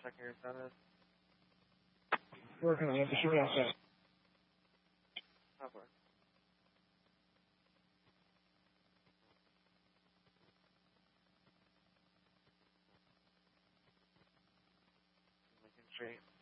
checking your status. Working on it. Just shoot me outside. Okay. Making straight.